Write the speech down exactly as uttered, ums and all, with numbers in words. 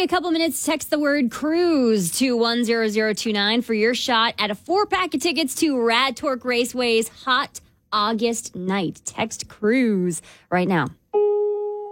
a couple minutes. Text the word cruise to one zero zero two nine for your shot at a four-pack of tickets to Rad Torque Raceway's Hot August Night. Text cruise right now.